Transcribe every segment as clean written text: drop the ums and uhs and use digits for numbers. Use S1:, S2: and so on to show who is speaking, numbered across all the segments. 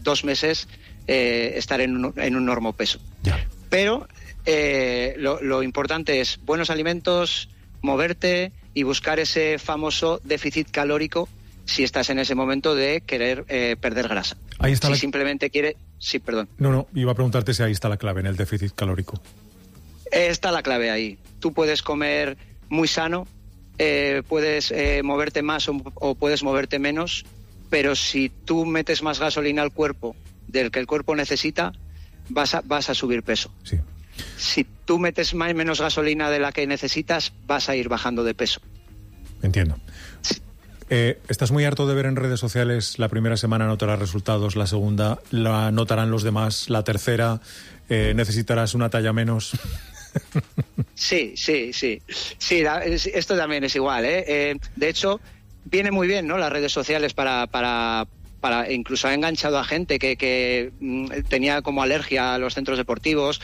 S1: 2 meses estar en un normopeso.
S2: Ya.
S1: Pero lo importante es buenos alimentos, moverte y buscar ese famoso déficit calórico si estás en ese momento de querer perder grasa.
S2: Ahí está
S1: simplemente quiere... Sí, perdón.
S2: No, iba a preguntarte si ahí está la clave, en el déficit calórico.
S1: Está la clave ahí. Tú puedes comer muy sano, puedes moverte más o puedes moverte menos, pero si tú metes más gasolina al cuerpo del que el cuerpo necesita, vas a subir peso.
S2: Sí.
S1: Si tú metes menos gasolina de la que necesitas, vas a ir bajando de peso.
S2: Entiendo.
S1: Sí.
S2: ¿Estás muy harto de ver en redes sociales la primera semana notarás resultados, la segunda la notarán los demás, la tercera necesitarás una talla menos?
S1: Sí, esto también es igual, ¿eh? De hecho, viene muy bien, ¿no?, las redes sociales para incluso ha enganchado a gente que tenía como alergia a los centros deportivos.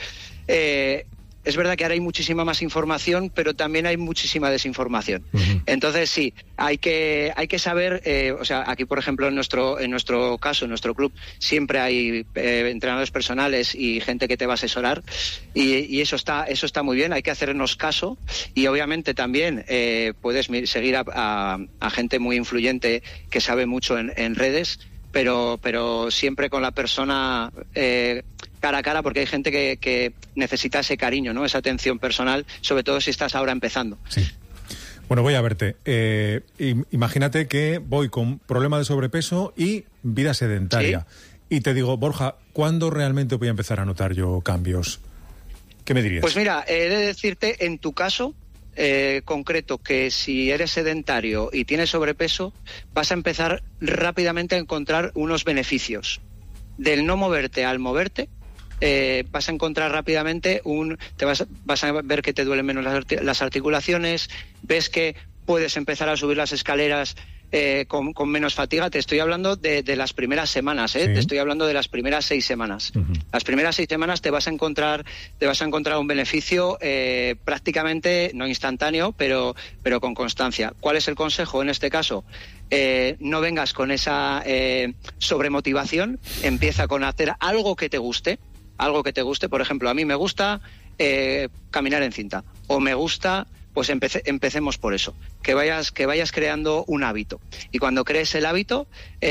S1: Es verdad que ahora hay muchísima más información, pero también hay muchísima desinformación. Uh-huh. Entonces sí, hay que saber, o sea, aquí por ejemplo en nuestro caso, en nuestro club, siempre hay entrenadores personales y gente que te va a asesorar, y eso está muy bien. Hay que hacernos caso, y obviamente también puedes seguir a gente muy influyente que sabe mucho en redes, pero siempre con la persona cara a cara, porque hay gente que necesita ese cariño, ¿no?, esa atención personal, sobre todo si estás ahora empezando.
S2: Sí. Bueno, voy a verte. Imagínate que voy con problema de sobrepeso y vida sedentaria. ¿Sí? Y te digo, Borja, ¿cuándo realmente voy a empezar a notar yo cambios? ¿Qué me dirías?
S1: Pues mira, he de decirte, en tu caso concreto, que si eres sedentario y tienes sobrepeso, vas a empezar rápidamente a encontrar unos beneficios. Del no moverte al moverte, vas a encontrar rápidamente vas a ver que te duelen menos las articulaciones, ves que puedes empezar a subir las escaleras con menos fatiga. Te estoy hablando de las primeras semanas, ¿eh? Sí. Te estoy hablando de las primeras 6 semanas. Uh-huh. Las primeras 6 semanas te vas a encontrar un beneficio prácticamente no instantáneo, pero con constancia. ¿Cuál es el consejo en este caso? No vengas con esa sobremotivación. Empieza con hacer algo que te guste. Por ejemplo, a mí me gusta caminar en cinta, o me gusta, pues empecemos por eso, que vayas creando un hábito, y cuando crees el hábito,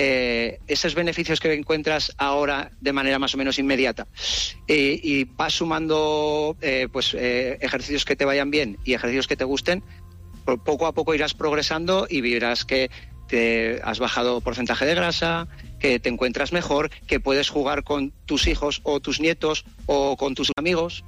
S1: esos beneficios que encuentras ahora de manera más o menos inmediata, y vas sumando ejercicios que te vayan bien y ejercicios que te gusten, poco a poco irás progresando y verás que te has bajado porcentaje de grasa, que te encuentras mejor, que puedes jugar con tus hijos o tus nietos o con tus amigos.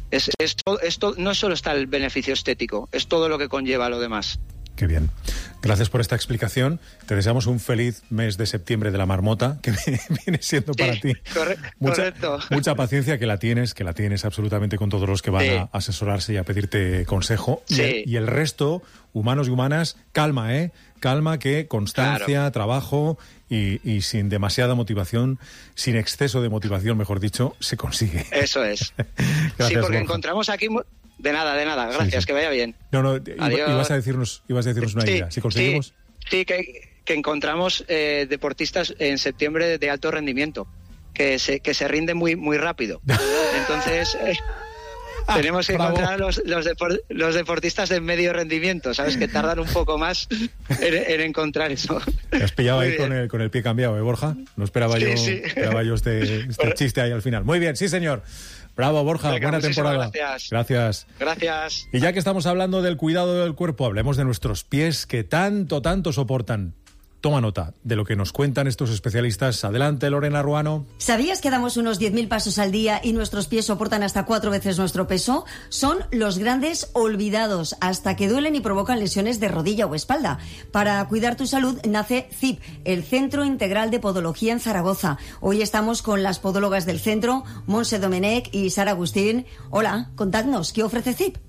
S1: Esto no solo está el beneficio estético, es todo lo que conlleva lo demás.
S2: Qué bien. Gracias por esta explicación. Te deseamos un feliz mes de septiembre de la marmota, que viene siendo para ti.
S1: Correcto.
S2: Mucha paciencia, que la tienes absolutamente con todos los que van a asesorarse y a pedirte consejo.
S1: Sí.
S2: Y el resto, humanos y humanas, calma, calma, que constancia, claro, trabajo y sin demasiada motivación, sin exceso de motivación, mejor dicho, se consigue.
S1: Eso es.
S2: Gracias,
S1: sí, porque
S2: Borja.
S1: Encontramos aquí... De nada. Gracias, sí. Que vaya bien.
S2: No, ibas a decirnos una idea. Si conseguimos...
S1: Sí, que encontramos deportistas en septiembre de alto rendimiento, que se rinden muy rápido. Entonces... tenemos que encontrar los deportistas de medio rendimiento, ¿sabes? Que tardan un poco más en encontrar eso.
S2: Te has pillado ahí con el pie cambiado, Borja? No esperaba yo este chiste ahí al final. Muy bien, sí, señor. Bravo, Borja.
S1: Venga,
S2: buena temporada.
S1: Gracias.
S2: Y ya que estamos hablando del cuidado del cuerpo, hablemos de nuestros pies que tanto soportan. Toma nota de lo que nos cuentan estos especialistas. Adelante, Lorena Ruano.
S3: ¿Sabías que damos unos 10.000 pasos al día y nuestros pies soportan hasta 4 veces nuestro peso? Son los grandes olvidados, hasta que duelen y provocan lesiones de rodilla o espalda. Para cuidar tu salud nace CIP, el Centro Integral de Podología en Zaragoza. Hoy estamos con las podólogas del centro, Montse Domenech y Sara Agustín. Hola, contadnos, ¿qué ofrece CIP?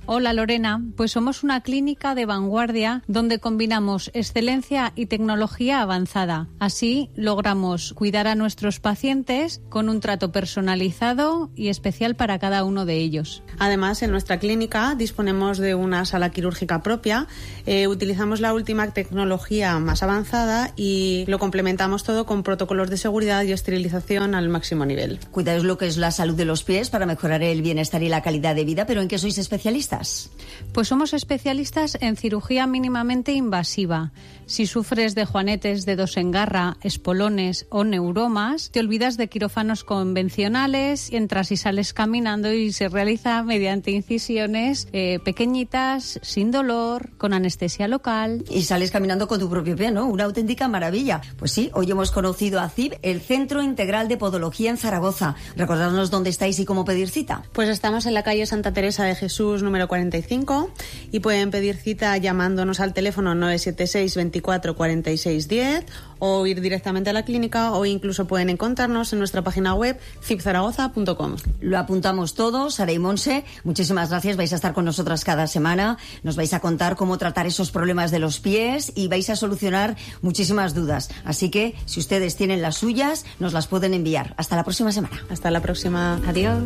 S4: Hola Lorena, pues somos una clínica de vanguardia donde combinamos excelencia y tecnología avanzada. Así logramos cuidar a nuestros pacientes con un trato personalizado y especial para cada uno de ellos.
S5: Además, en nuestra clínica disponemos de una sala quirúrgica propia, utilizamos la última tecnología más avanzada y lo complementamos todo con protocolos de seguridad y esterilización al máximo nivel.
S3: Cuidáis lo que es la salud de los pies para mejorar el bienestar y la calidad de vida, pero ¿en qué sois especialistas?
S4: Pues somos especialistas en cirugía mínimamente invasiva. Si sufres de juanetes, dedos en garra, espolones o neuromas, te olvidas de quirófanos convencionales, entras y sales caminando y se realiza mediante incisiones pequeñitas, sin dolor, con anestesia local.
S3: Y sales caminando con tu propio pie, ¿no? Una auténtica maravilla. Pues sí, hoy hemos conocido a CIB, el Centro Integral de Podología en Zaragoza. Recordadnos dónde estáis y cómo pedir cita.
S5: Pues estamos en la calle Santa Teresa de Jesús, número 45, y pueden pedir cita llamándonos al teléfono 976 24 46 10 o ir directamente a la clínica, o incluso pueden encontrarnos en nuestra página web cibzaragoza.com.
S3: Lo apuntamos todos. Sara y Monse, muchísimas gracias. Vais a estar con nosotras cada semana. Nos vais a contar cómo tratar esos problemas de los pies y vais a solucionar muchísimas dudas. Así que, si ustedes tienen las suyas, nos las pueden enviar. Hasta la próxima semana.
S5: Hasta la próxima.
S3: Adiós.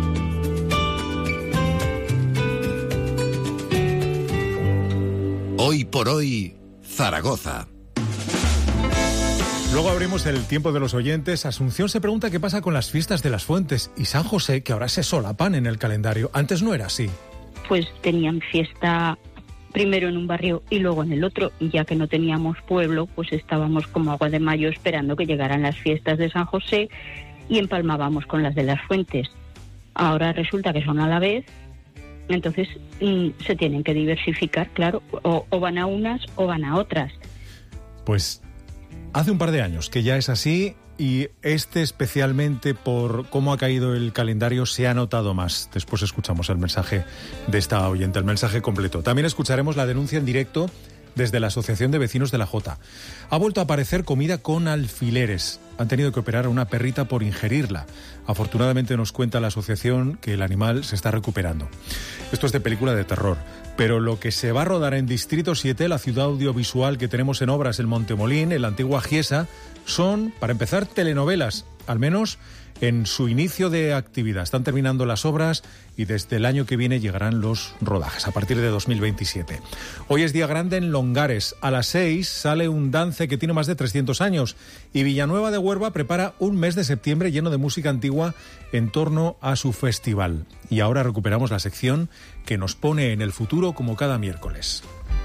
S6: Hoy por hoy, Zaragoza.
S2: Luego abrimos el tiempo de los oyentes. Asunción se pregunta qué pasa con las fiestas de las Fuentes y San José, que ahora se solapan en el calendario. Antes no era así.
S7: Pues tenían fiesta primero en un barrio y luego en el otro, y ya que no teníamos pueblo, pues estábamos como agua de mayo esperando que llegaran las fiestas de San José y empalmábamos con las de las Fuentes. Ahora resulta que son a la vez, entonces se tienen que diversificar, claro, o van a unas o van a otras.
S2: Pues hace un par de años que ya es así, y especialmente por cómo ha caído el calendario se ha notado más. Después escuchamos el mensaje de esta oyente, el mensaje completo. También escucharemos la denuncia en directo desde la Asociación de Vecinos de la Jota. Ha vuelto a aparecer comida con alfileres. Han tenido que operar a una perrita por ingerirla. Afortunadamente nos cuenta la asociación que el animal se está recuperando. Esto es de película de terror, pero lo que se va a rodar en Distrito 7, la ciudad audiovisual que tenemos en obras en Montemolín, en la antigua Giesa, son, para empezar, telenovelas, al menos en su inicio de actividad. Están terminando las obras y desde el año que viene llegarán los rodajes, a partir de 2027. Hoy es día grande en Longares. A las 6 sale un dance que tiene más de 300 años y Villanueva de Huerva prepara un mes de septiembre lleno de música antigua en torno a su festival. Y ahora recuperamos la sección que nos pone en el futuro como cada miércoles.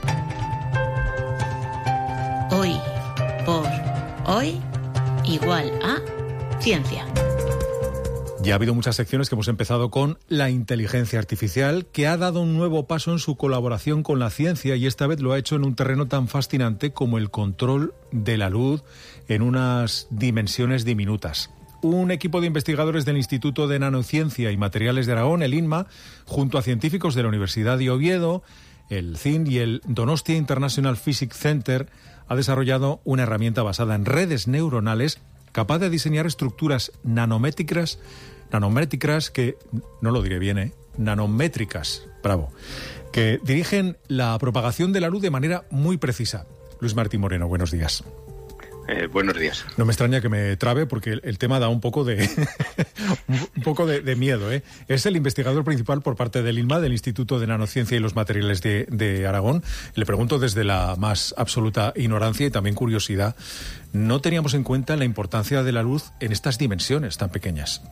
S8: Hoy por hoy igual a ciencia.
S2: Ya ha habido muchas secciones que hemos empezado con la inteligencia artificial, que ha dado un nuevo paso en su colaboración con la ciencia, y esta vez lo ha hecho en un terreno tan fascinante como el control de la luz en unas dimensiones diminutas. Un equipo de investigadores del Instituto de Nanociencia y Materiales de Aragón, el INMA, junto a científicos de la Universidad de Oviedo, el CIN y el Donostia International Physics Center, ha desarrollado una herramienta basada en redes neuronales capaz de diseñar estructuras nanométricas que, no lo diré bien, nanométricas, bravo, que dirigen la propagación de la luz de manera muy precisa. Luis Martín Moreno, buenos días.
S9: Buenos días.
S2: No me extraña que me trabe porque el tema da un poco de un poco de miedo, ¿eh? Es el investigador principal por parte del INMA, del Instituto de Nanociencia y los Materiales de Aragón. Le pregunto desde la más absoluta ignorancia y también curiosidad. ¿No teníamos en cuenta la importancia de la luz en estas dimensiones tan pequeñas?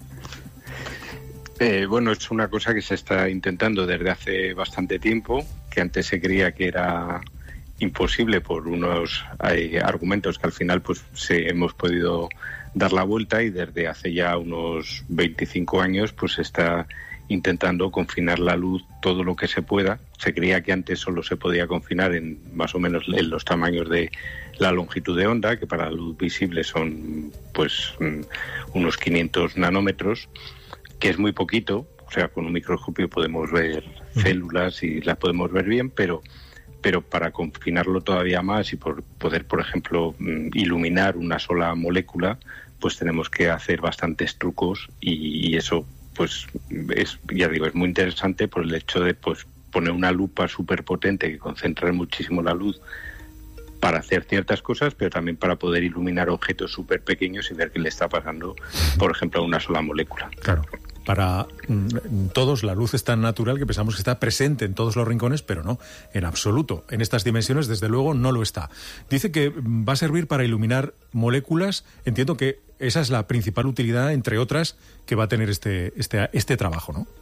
S9: Bueno, es una cosa que se está intentando desde hace bastante tiempo, que antes se creía que era imposible por unos argumentos que al final pues hemos podido dar la vuelta, y desde hace ya unos 25 años pues se está intentando confinar la luz todo lo que se pueda. Se creía que antes solo se podía confinar en más o menos en los tamaños de la longitud de onda, que para la luz visible son pues unos 500 nanómetros, que es muy poquito. O sea, con un microscopio podemos ver células y las podemos ver bien, pero para confinarlo todavía más y por poder, por ejemplo, iluminar una sola molécula, pues tenemos que hacer bastantes trucos, y eso pues es muy interesante por el hecho de pues poner una lupa súper potente que concentra muchísimo la luz para hacer ciertas cosas, pero también para poder iluminar objetos súper pequeños y ver qué le está pasando, por ejemplo, a una sola molécula.
S2: Claro. Para todos la luz es tan natural que pensamos que está presente en todos los rincones, pero no, en absoluto. En estas dimensiones, desde luego, no lo está. Dice que va a servir para iluminar moléculas. Entiendo que esa es la principal utilidad, entre otras, que va a tener este trabajo, ¿no?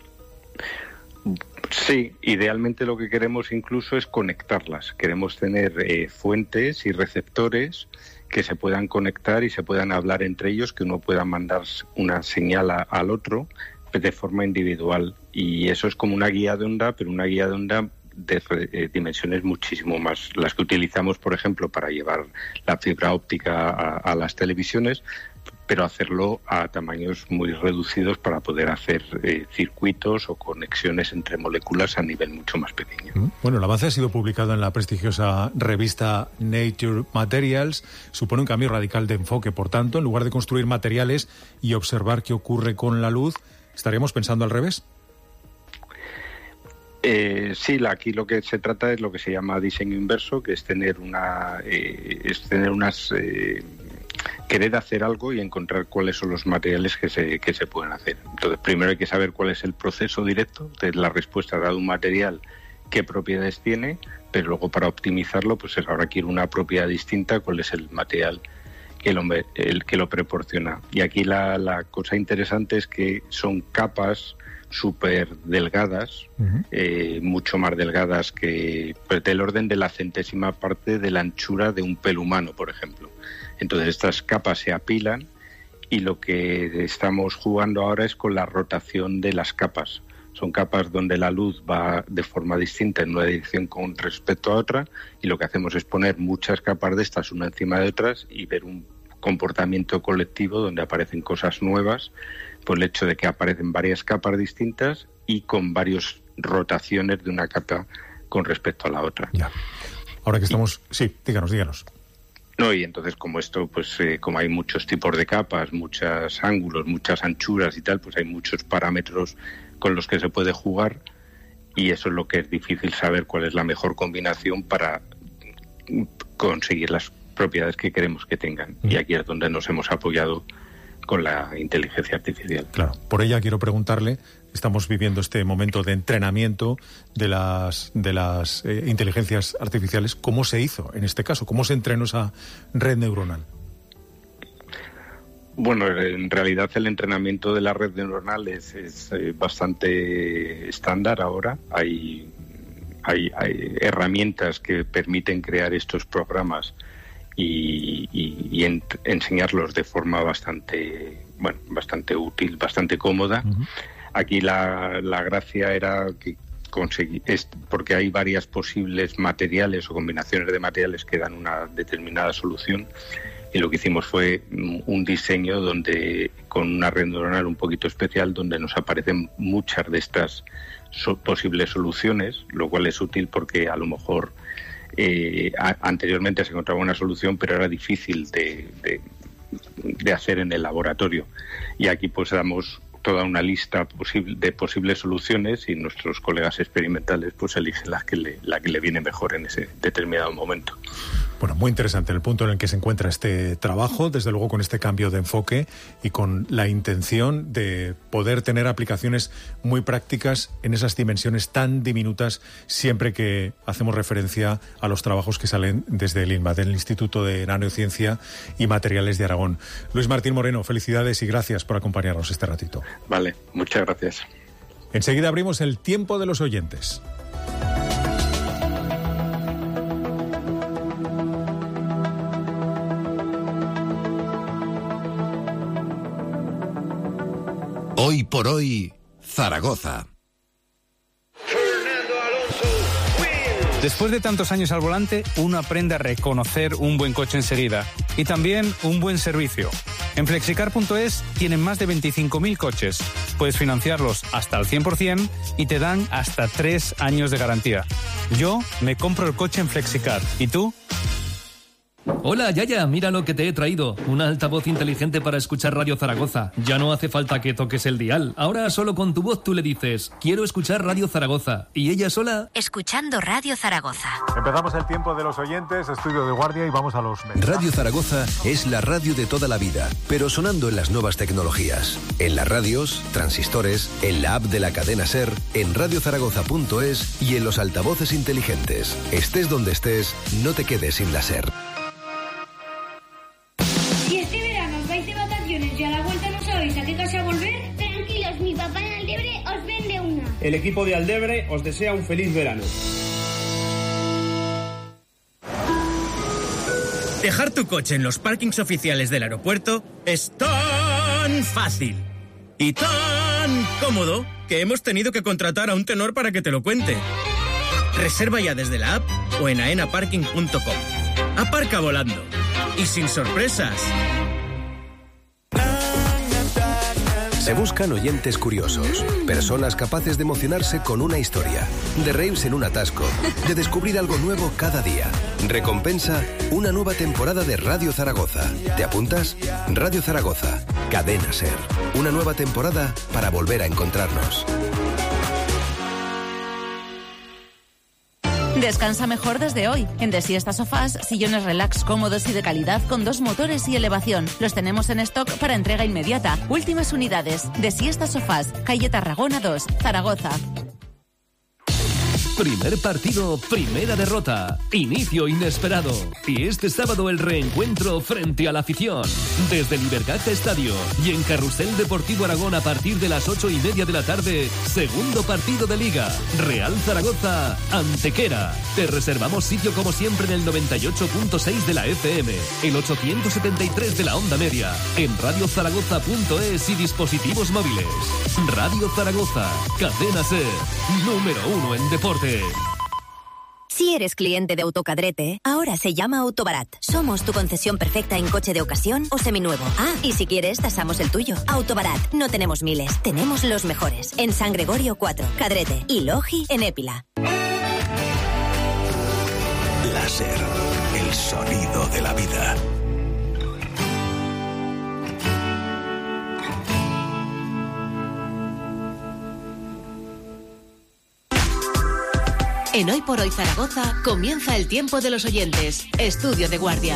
S9: Sí, idealmente lo que queremos incluso es conectarlas. Queremos tener fuentes y receptores que se puedan conectar y se puedan hablar entre ellos, que uno pueda mandar una señal al otro de forma individual. Y eso es como una guía de onda, pero una guía de onda de dimensiones muchísimo más. Las que utilizamos, por ejemplo, para llevar la fibra óptica a las televisiones, pero hacerlo a tamaños muy reducidos para poder hacer circuitos o conexiones entre moléculas a nivel mucho más pequeño.
S2: Bueno, el avance ha sido publicado en la prestigiosa revista Nature Materials. Supone un cambio radical de enfoque. Por tanto, en lugar de construir materiales y observar qué ocurre con la luz, ¿estaríamos pensando al revés?
S9: Sí, aquí lo que se trata es lo que se llama diseño inverso, que es tener querer hacer algo y encontrar cuáles son los materiales que se pueden hacer. Entonces, primero hay que saber cuál es el proceso directo de la respuesta dada un material, qué propiedades tiene, pero luego para optimizarlo, pues ahora quiero una propiedad distinta, cuál es el material que lo proporciona. Y aquí la cosa interesante es que son capas súper delgadas, mucho más delgadas que pues, del orden de la centésima parte de la anchura de un pelo humano, por ejemplo. Entonces estas capas se apilan y lo que estamos jugando ahora es con la rotación de las capas. Son capas donde la luz va de forma distinta en una dirección con respecto a otra, y lo que hacemos es poner muchas capas de estas una encima de otras y ver un comportamiento colectivo donde aparecen cosas nuevas por el hecho de que aparecen varias capas distintas y con varias rotaciones de una capa con respecto a la otra.
S2: Ya. Ahora que estamos... Sí, díganos.
S9: No, y entonces como esto, pues como hay muchos tipos de capas, muchos ángulos, muchas anchuras y tal, pues hay muchos parámetros con los que se puede jugar, y eso es lo que es difícil saber cuál es la mejor combinación para conseguir las propiedades que queremos que tengan. Y aquí es donde nos hemos apoyado con la inteligencia artificial.
S2: Claro, por ella quiero preguntarle, estamos viviendo este momento de entrenamiento de las inteligencias artificiales. ¿Cómo se hizo en este caso? ¿Cómo se entrenó esa red neuronal?
S9: Bueno, en realidad el entrenamiento de la red neuronal es bastante estándar ahora. Hay herramientas que permiten crear estos programas y enseñarlos de forma bastante útil, bastante cómoda. Aquí la gracia era que porque hay varias posibles materiales o combinaciones de materiales que dan una determinada solución, y lo que hicimos fue un diseño donde con una red neuronal un poquito especial, donde nos aparecen muchas de estas posibles soluciones, lo cual es útil porque a lo mejor anteriormente se encontraba una solución, pero era difícil de hacer en el laboratorio, y aquí pues damos toda una lista de posibles soluciones, y nuestros colegas experimentales pues eligen la que le viene mejor en ese determinado momento.
S2: Bueno, muy interesante el punto en el que se encuentra este trabajo, desde luego con este cambio de enfoque y con la intención de poder tener aplicaciones muy prácticas en esas dimensiones tan diminutas, siempre que hacemos referencia a los trabajos que salen desde el INMA, del Instituto de Nanociencia y Materiales de Aragón. Luis Martín Moreno, felicidades y gracias por acompañarnos este ratito.
S9: Vale, muchas gracias.
S2: Enseguida abrimos el tiempo de los oyentes.
S6: Hoy por hoy, Zaragoza.
S10: Después de tantos años al volante, uno aprende a reconocer un buen coche enseguida y también un buen servicio. En Flexicar.es tienen más de 25.000 coches. Puedes financiarlos hasta el 100% y te dan hasta 3 años de garantía. Yo me compro el coche en Flexicar. ¿Y tú?
S11: Hola, Yaya, mira lo que te he traído. Un altavoz inteligente para escuchar Radio Zaragoza. Ya no hace falta que toques el dial. Ahora solo con tu voz tú le dices, quiero escuchar Radio Zaragoza. Y ella sola...
S12: Escuchando Radio Zaragoza.
S2: Empezamos el tiempo de los oyentes, estudio de guardia, y vamos a los mensajes.
S13: Radio Zaragoza es la radio de toda la vida, pero sonando en las nuevas tecnologías. En las radios, transistores, en la app de la cadena SER, en radiozaragoza.es y en los altavoces inteligentes. Estés donde estés, no te quedes sin la SER.
S14: ¿Y a la vuelta no sabéis a qué casa volver? Tranquilos, mi papá en Aldebre os vende una.
S15: El equipo de Aldebre os desea un feliz verano.
S16: Dejar tu coche en los parkings oficiales del aeropuerto es tan fácil y tan cómodo que hemos tenido que contratar a un tenor para que te lo cuente. Reserva ya desde la app o en aenaparking.com. Aparca volando y sin sorpresas.
S13: Se buscan oyentes curiosos, personas capaces de emocionarse con una historia, de reírse en un atasco, de descubrir algo nuevo cada día. Recompensa, una nueva temporada de Radio Zaragoza. ¿Te apuntas? Radio Zaragoza, Cadena SER. Una nueva temporada para volver a encontrarnos.
S17: Descansa mejor desde hoy. En De Siesta Sofás, sillones relax cómodos y de calidad con 2 motores y elevación. Los tenemos en stock para entrega inmediata. Últimas unidades. De Siesta Sofás, calle Tarragona 2, Zaragoza.
S11: Primer partido, primera derrota. Inicio inesperado. Y este sábado el reencuentro frente a la afición. Desde Libercaja Estadio y en Carrusel Deportivo Aragón a partir de las 8:30 de la tarde. Segundo partido de Liga. Real Zaragoza, Antequera. Te reservamos sitio como siempre en el 98.6 de la FM, el 873 de la onda media, en radiozaragoza.es y dispositivos móviles. Radio Zaragoza, Cadena SER, número 1 en deporte.
S12: Si eres cliente de Autocadrete, ahora se llama Autobarat. Somos tu concesión perfecta en coche de ocasión o seminuevo. Ah, y si quieres, tasamos el tuyo. Autobarat, no tenemos miles, tenemos los mejores. En San Gregorio 4, Cadrete y Logi en Épila.
S6: La SER, el sonido de la vida.
S8: En Hoy por Hoy Zaragoza comienza el tiempo de los oyentes. Estudio de guardia.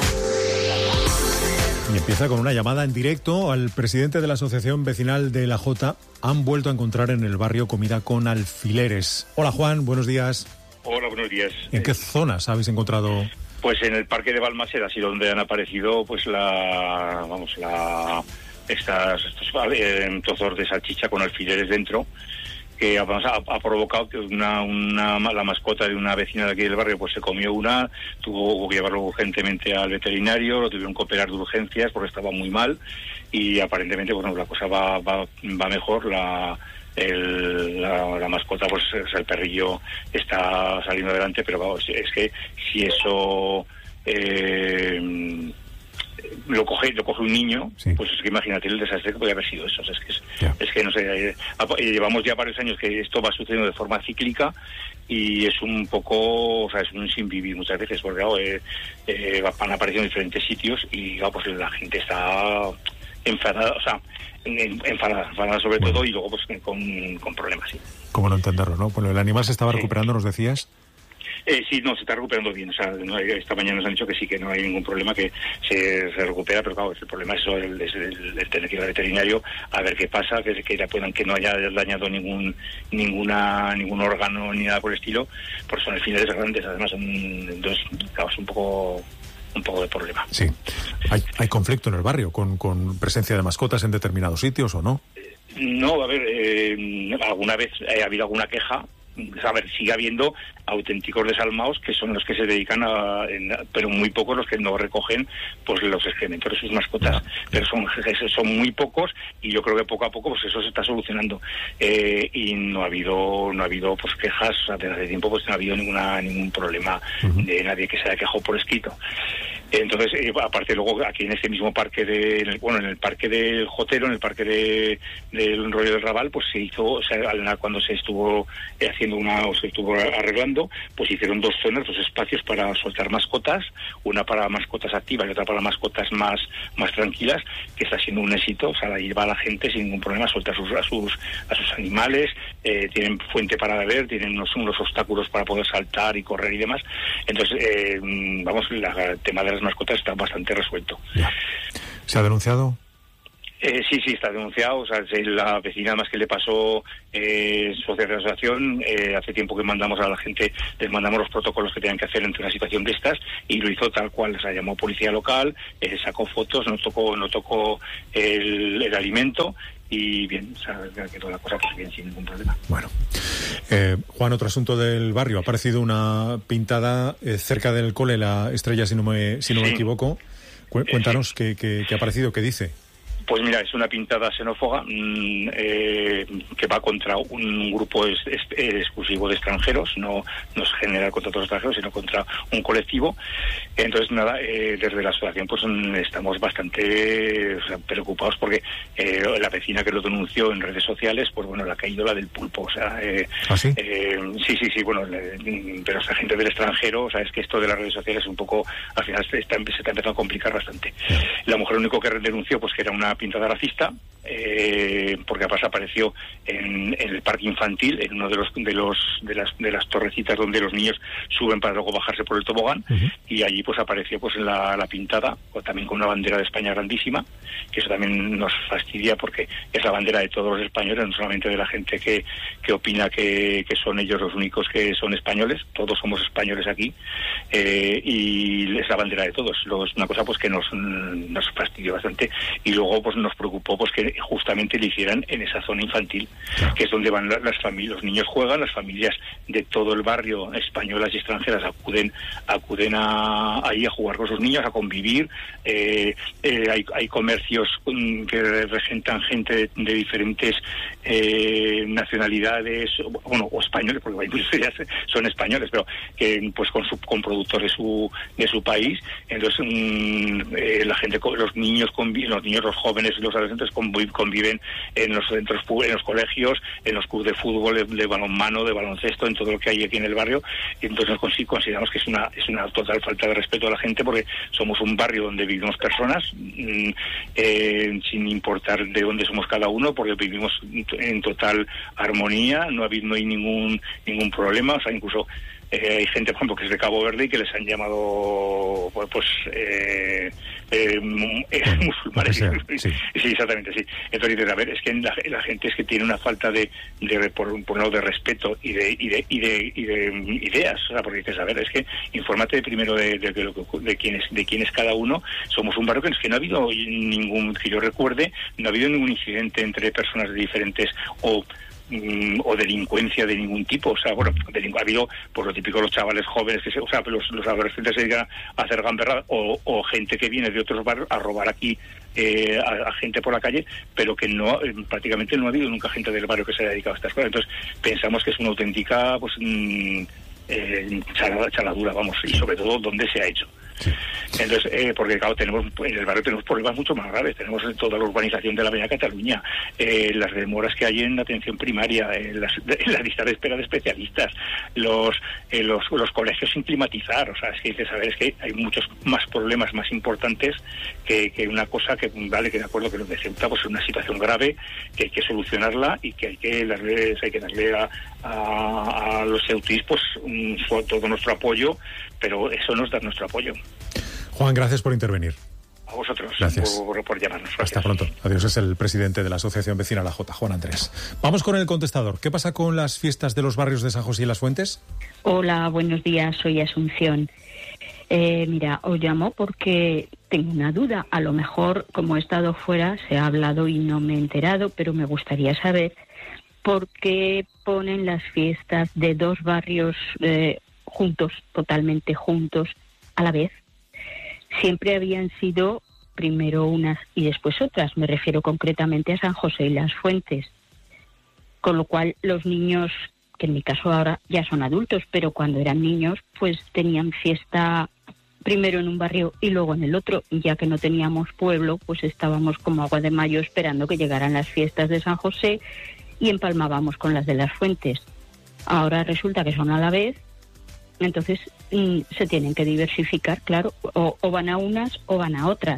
S2: Y empieza con una llamada en directo al presidente de la Asociación Vecinal de la Jota. Han vuelto a encontrar en el barrio comida con alfileres. Hola Juan, buenos días.
S18: Hola, buenos días.
S2: ¿En qué zonas habéis encontrado?
S18: Pues en el parque de Balmaseda ha sido donde han aparecido pues estos trozos de salchicha con alfileres dentro, que ha provocado que la mascota de una vecina de aquí del barrio pues se comió una, tuvo que llevarlo urgentemente al veterinario, lo tuvieron que operar de urgencias porque estaba muy mal y aparentemente bueno, la cosa va mejor. La mascota, pues el perrillo está saliendo adelante, pero vamos, es que si eso lo coge un niño, sí, pues es que imagínate el desastre que podría haber sido eso. Es que no sé, llevamos ya varios años que esto va sucediendo de forma cíclica y es un poco, o sea, es un sin vivir muchas veces, porque van apareciendo en diferentes sitios y pues la gente está enfadada, o sea, enfadada sobre todo y luego pues con problemas, sí.
S2: ¿Cómo no entenderlo, no? Bueno, el animal se estaba recuperando, nos decías.
S18: Sí, no, se está recuperando bien. O sea, esta mañana nos han dicho que sí, que no hay ningún problema, que se recupera, pero claro, el problema es eso, el tener que ir al veterinario a ver qué pasa, que no haya dañado ningún órgano ni nada por el estilo, porque son alfileres grandes, además entonces, claro, es un poco de problema.
S2: Sí. ¿Hay conflicto en el barrio con presencia de mascotas en determinados sitios o no?
S18: No, a ver, alguna vez ha habido alguna queja. A ver, sigue habiendo auténticos desalmados que son los que se dedican pero muy pocos los que no recogen pues los excrementos de sus mascotas, pero son muy pocos y yo creo que poco a poco pues eso se está solucionando y no ha habido pues quejas, o sea, desde hace tiempo pues no ha habido ningún problema de nadie que se haya quejado por escrito. Entonces, aparte luego aquí en este mismo parque en el parque del Jotero, en el parque del Rollo del Raval, pues se hizo, o sea, cuando se estuvo se estuvo arreglando, pues hicieron 2 zonas, 2 espacios para soltar mascotas, una para mascotas activas y otra para mascotas más tranquilas, que está siendo un éxito. O sea, ahí va la gente sin ningún problema, suelta a sus animales, tienen fuente para beber, tienen unos obstáculos para poder saltar y correr y demás. Entonces, el tema de las mascotas está bastante resuelto.
S2: Ya. ¿Se ha denunciado?
S18: Sí, está denunciado. O sea, la vecina más que le pasó social de asociación, hace tiempo que mandamos a la gente, les mandamos los protocolos que tenían que hacer ante una situación de estas, y lo hizo tal cual. O sea, llamó policía local, sacó fotos, no tocó el alimento, y bien, o sea, que toda la cosa pues bien, sin ningún problema.
S2: Bueno, Juan, otro asunto del barrio. Ha aparecido una pintada cerca del cole La Estrella, si no me equivoco. Cuéntanos qué ha aparecido, qué dice.
S18: Pues mira, es una pintada xenófoba que va contra un grupo exclusivo de extranjeros, no es general contra todos los extranjeros, sino contra un colectivo. Entonces, nada, desde la asociación pues estamos bastante preocupados porque la vecina que lo denunció en redes sociales, pues bueno, le ha caído la del pulpo. O sea,
S2: ¿Ah, sí?
S18: Sí, bueno, pero esa gente del extranjero, o sea, es que esto de las redes sociales es un poco, al final se está empezando a complicar bastante. La mujer lo único que denunció, pues que era una pintada racista, porque además apareció en el parque infantil, en uno de las torrecitas donde los niños suben para luego bajarse por el tobogán, y allí pues apareció pues la pintada, también con una bandera de España grandísima, que eso también nos fastidia porque es la bandera de todos los españoles, no solamente de la gente que opina que son ellos los únicos que son españoles. Todos somos españoles aquí, y es la bandera de todos. Luego es una cosa pues que nos fastidió bastante, y luego pues nos preocupó pues que justamente le hicieran en esa zona infantil, que es donde van las familias, los niños juegan, las familias de todo el barrio, españolas y extranjeras, acuden ahí a jugar con sus niños, a convivir. Hay comercios que representan gente de diferentes nacionalidades, bueno, o españoles, porque ya son españoles, pero que pues con productos de su país. Entonces la gente, los niños, los jóvenes y los adolescentes conviven en los centros, en los colegios, en los clubes de fútbol, de balonmano, de baloncesto, en todo lo que hay aquí en el barrio. Y entonces consideramos que es una total falta de respeto a la gente, porque somos un barrio donde vivimos personas, sin importar de dónde somos cada uno, porque vivimos en total armonía, no hay ningún problema. O sea, incluso hay gente, por ejemplo, que es de Cabo Verde y que les han llamado musulmanes. Sí, exactamente, sí. Entonces dices, a ver, es que la gente es que tiene una falta de respeto y de ideas. O sea, porque dices, a ver, es que infórmate primero de quién es cada uno. Somos un barrio que no ha habido que yo recuerde, no ha habido ningún incidente entre personas de diferentes o delincuencia de ningún tipo. O sea, bueno, ha habido por lo típico, los chavales jóvenes los adolescentes se dedican a hacer gamberradas, o gente que viene de otros barrios a robar aquí a gente por la calle, pero que prácticamente no ha habido nunca gente del barrio que se haya dedicado a estas cosas. Entonces pensamos que es una auténtica chaladura, vamos, y sobre todo dónde se ha hecho. Entonces, porque claro, en el barrio tenemos problemas mucho más graves. Tenemos toda la urbanización de la Avenida Cataluña, las demoras que hay en la atención primaria, la lista de espera de especialistas, los colegios sin climatizar. O sea, es que dices, a ver, es que hay muchos más problemas más importantes que una cosa que, vale, que de acuerdo que lo de Ceuta pues es una situación grave, que hay que solucionarla y que hay que darle a los ceutíes pues todo nuestro apoyo, pero eso nos da nuestro apoyo.
S2: Juan, gracias por intervenir.
S18: A vosotros.
S2: Gracias.
S18: Por llamarnos. Gracias.
S2: Hasta pronto. Adiós. Es el presidente de la Asociación Vecina La Jota, Juan Andrés. Vamos con el contestador. ¿Qué pasa con las fiestas de los barrios de San José y Las Fuentes?
S7: Hola, buenos días. Soy Asunción. Mira, os llamo porque tengo una duda. A lo mejor, como he estado fuera, se ha hablado y no me he enterado, pero me gustaría saber por qué ponen las fiestas de dos barrios juntos, totalmente juntos, a la vez. Siempre habían sido primero unas y después otras. Me refiero concretamente a San José y Las Fuentes. Con lo cual los niños, que en mi caso ahora ya son adultos, pero cuando eran niños, pues tenían fiesta primero en un barrio y luego en el otro, ya que no teníamos pueblo, pues estábamos como agua de mayo esperando que llegaran las fiestas de San José y empalmábamos con las de las Fuentes. Ahora resulta que son a la vez, entonces se tienen que diversificar, claro, o van a unas o van a otras.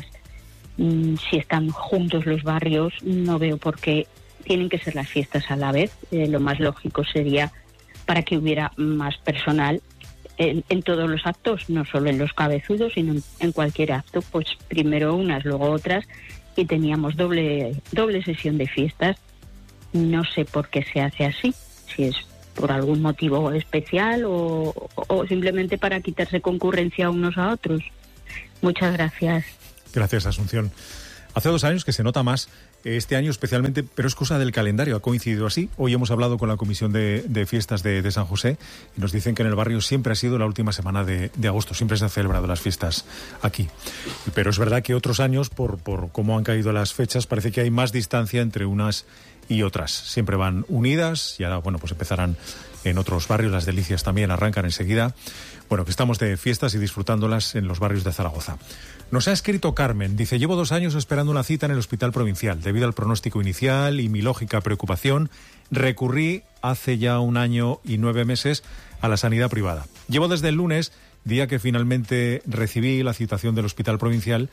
S7: Si están juntos los barrios, no veo por qué tienen que ser las fiestas a la vez. Lo más lógico sería, para que hubiera más personal en todos los actos, no solo en los cabezudos, sino en cualquier acto, pues primero unas, luego otras, y teníamos doble sesión de fiestas. No sé por qué se hace así, si es por algún motivo especial o simplemente para quitarse concurrencia unos a otros. Muchas gracias.
S2: Gracias, Asunción. Hace 2 años que se nota más, este año especialmente, pero es cosa del calendario, ha coincidido así. Hoy hemos hablado con la Comisión de Fiestas de San José y nos dicen que en el barrio siempre ha sido la última semana de agosto, siempre se han celebrado las fiestas aquí. Pero es verdad que otros años, por cómo han caído las fechas, parece que hay más distancia entre unas y otras. Siempre van unidas y ahora, bueno, pues empezarán en otros barrios, las delicias también arrancan enseguida. Bueno, que estamos de fiestas y disfrutándolas en los barrios de Zaragoza. Nos ha escrito Carmen, dice: llevo 2 años esperando una cita en el Hospital Provincial. Debido al pronóstico inicial y mi lógica preocupación, recurrí hace ya 1 año y 9 meses a la sanidad privada. Llevo desde el lunes, día que finalmente recibí la citación del Hospital Provincial,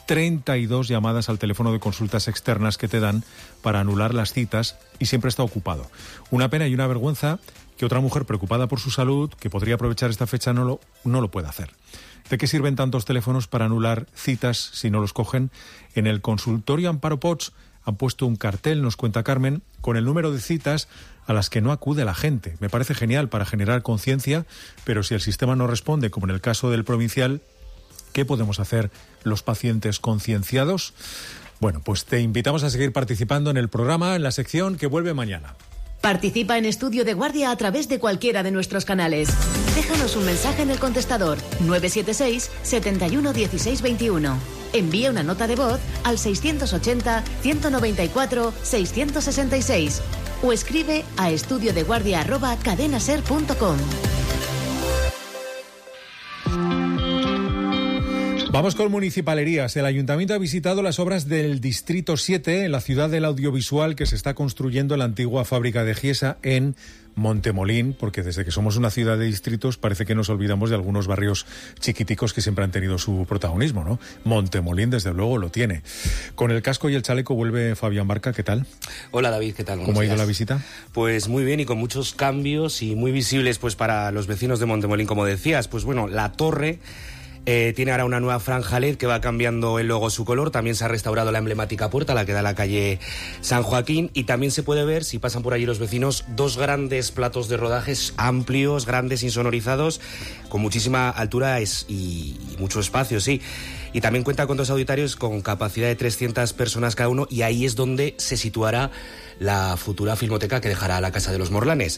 S2: 32 llamadas al teléfono de consultas externas que te dan para anular las citas y siempre está ocupado. Una pena y una vergüenza que otra mujer preocupada por su salud, que podría aprovechar esta fecha, no lo puede hacer. ¿De qué sirven tantos teléfonos para anular citas si no los cogen? En el consultorio Amparo Pots han puesto un cartel, nos cuenta Carmen, con el número de citas a las que no acude la gente. Me parece genial para generar conciencia, pero si el sistema no responde, como en el caso del Provincial, ¿qué podemos hacer los pacientes concienciados? Bueno, pues te invitamos a seguir participando en el programa, en la sección que vuelve mañana.
S8: Participa en Estudio de Guardia a través de cualquiera de nuestros canales. Déjanos un mensaje en el contestador 976 71 16 21. Envía una nota de voz al 680 194 666 o escribe a estudiodeguardia@cadenaser.com.
S2: Vamos con municipalerías. El Ayuntamiento ha visitado las obras del Distrito 7 en la ciudad del audiovisual que se está construyendo en la antigua fábrica de Giesa en Montemolín, porque desde que somos una ciudad de distritos parece que nos olvidamos de algunos barrios chiquiticos que siempre han tenido su protagonismo, ¿no? Montemolín desde luego lo tiene. Con el casco y el chaleco vuelve Fabián Barca, ¿qué tal?
S19: Hola David, ¿qué tal?
S2: ¿Cómo ha ido la visita?
S19: Pues muy bien y con muchos cambios y muy visibles pues para los vecinos de Montemolín, como decías. Pues bueno, la torre tiene ahora una nueva franja LED que va cambiando el logo, su color. También se ha restaurado la emblemática puerta, la que da a la calle San Joaquín. Y también se puede ver, si pasan por allí los vecinos, 2 grandes platos de rodajes amplios, grandes, insonorizados, con muchísima altura y mucho espacio, sí. Y también cuenta con 2 auditorios con capacidad de 300 personas cada uno. Y ahí es donde se situará la futura filmoteca que dejará la Casa de los Morlanes.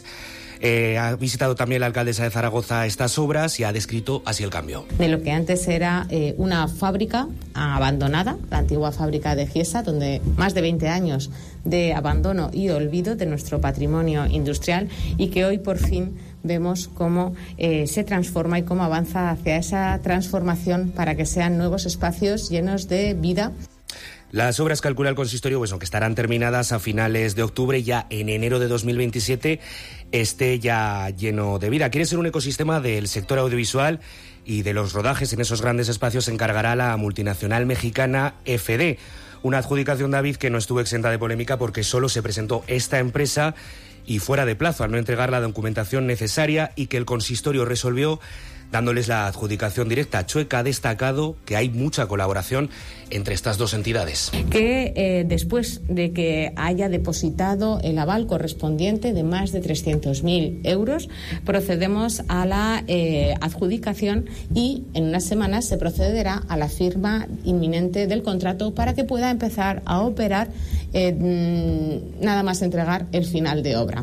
S19: Ha visitado también la alcaldesa de Zaragoza estas obras y ha descrito así el cambio.
S20: De lo que antes era una fábrica abandonada, la antigua fábrica de Giesa, donde más de 20 años de abandono y olvido de nuestro patrimonio industrial, y que hoy por fin vemos cómo se transforma y cómo avanza hacia esa transformación para que sean nuevos espacios llenos de vida.
S19: Las obras, calcula el consistorio, pues aunque estarán terminadas a finales de octubre, ya en enero de 2027 esté ya lleno de vida. Quiere ser un ecosistema del sector audiovisual y de los rodajes en esos grandes espacios se encargará la multinacional mexicana FD. Una adjudicación, David, que no estuvo exenta de polémica porque solo se presentó esta empresa y fuera de plazo al no entregar la documentación necesaria, y que el consistorio resolvió dándoles la adjudicación directa. Chueca ha destacado que hay mucha colaboración entre estas 2 entidades.
S20: Que después de que haya depositado el aval correspondiente de más de 300.000 euros, procedemos a la adjudicación y en unas semanas se procederá a la firma inminente del contrato para que pueda empezar a operar nada más entregar el final de obra.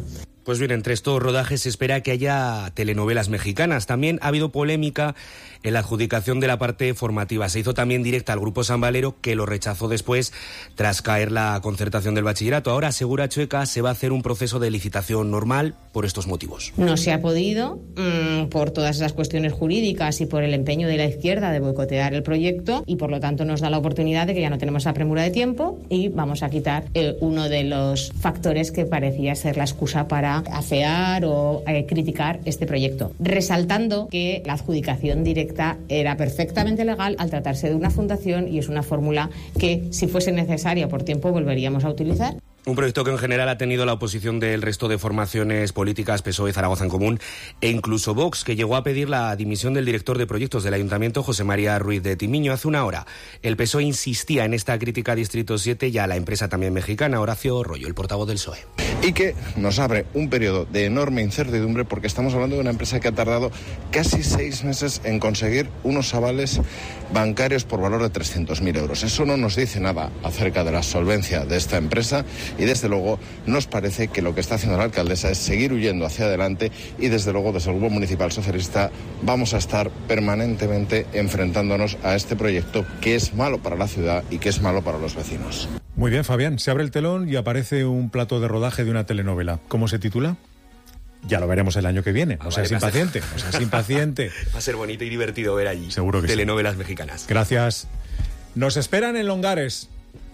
S19: Pues bien, entre estos rodajes se espera que haya telenovelas mexicanas. También ha habido polémica en la adjudicación de la parte formativa. Se hizo también directa al Grupo San Valero, que lo rechazó después tras caer la concertación del bachillerato. Ahora, asegura Chueca, se va a hacer un proceso de licitación normal por estos motivos.
S20: No se ha podido, por todas esas cuestiones jurídicas y por el empeño de la izquierda de boicotear el proyecto, y por lo tanto nos da la oportunidad de que ya no tenemos esa premura de tiempo y vamos a quitar uno de los factores que parecía ser la excusa para afear o criticar este proyecto, resaltando que la adjudicación directa era perfectamente legal al tratarse de una fundación y es una fórmula que, si fuese necesaria por tiempo, volveríamos a utilizar.
S19: Un proyecto que en general ha tenido la oposición del resto de formaciones políticas, PSOE, Zaragoza en Común e incluso Vox, que llegó a pedir la dimisión del director de proyectos del Ayuntamiento, José María Ruiz de Timiño, hace una hora. El PSOE insistía en esta crítica a Distrito 7 y a la empresa también mexicana. Horacio Rollo, el portavoz del PSOE.
S21: Y que nos abre un periodo de enorme incertidumbre porque estamos hablando de una empresa que ha tardado casi 6 meses en conseguir unos avales bancarios por valor de 300.000 euros. Eso no nos dice nada acerca de la solvencia de esta empresa. Y desde luego nos parece que lo que está haciendo la alcaldesa es seguir huyendo hacia adelante y desde luego desde el Grupo Municipal Socialista vamos a estar permanentemente enfrentándonos a este proyecto que es malo para la ciudad y que es malo para los vecinos.
S2: Muy bien, Fabián, se abre el telón y aparece un plato de rodaje de una telenovela. ¿Cómo se titula? Ya lo veremos el año que viene. No seas impaciente, no seas impaciente.
S19: Va a ser bonito y divertido ver allí
S2: seguro que
S19: telenovelas mexicanas.
S2: Gracias. Nos esperan en Longares.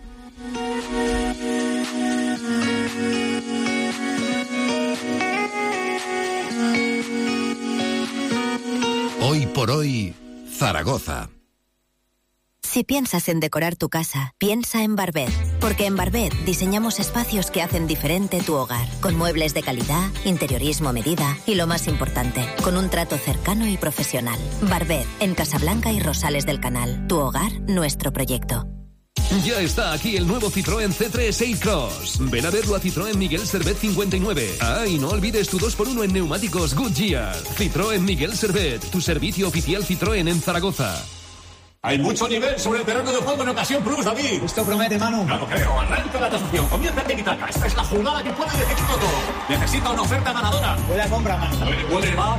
S6: Hoy por hoy, Zaragoza.
S12: Si piensas en decorar tu casa, piensa en Barbet. Porque en Barbet diseñamos espacios que hacen diferente tu hogar. Con muebles de calidad, interiorismo a medida y lo más importante, con un trato cercano y profesional. Barbet, en Casablanca y Rosales del Canal. Tu hogar, nuestro proyecto.
S11: Ya está aquí el nuevo Citroën C3 Ace-Cross. Ven a verlo a Citroën Miguel Servet 59. Ah, y no olvides tu 2x1 en neumáticos Goodyear. Citroën Miguel Servet, tu servicio oficial Citroën en Zaragoza.
S22: Hay mucho nivel sobre el terreno de juego en Ocasión Plus, David.
S23: Esto promete, Manu.
S22: Claro, creo. Arranca la tasación. Comienza el tiki-taka. Esta es la jugada que puede decidir todo. Necesita una oferta ganadora.
S23: Buena compra, Manu.
S22: Puede. Va.